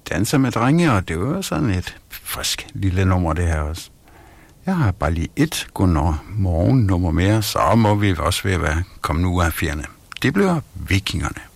Danser med drenge, og det var sådan et frisk lille nummer, det her også. Jeg har bare lige et godmorgen nummer mere, så må vi også ved at være kommet ud af fjerne. Det bliver Vikingerne.